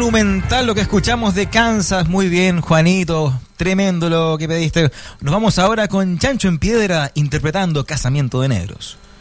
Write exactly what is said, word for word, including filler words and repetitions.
Monumental lo que escuchamos de Kansas. Muy bien, Juanito. Tremendo lo que pediste. Nos vamos ahora con Chancho en Piedra interpretando Casamiento de Negros.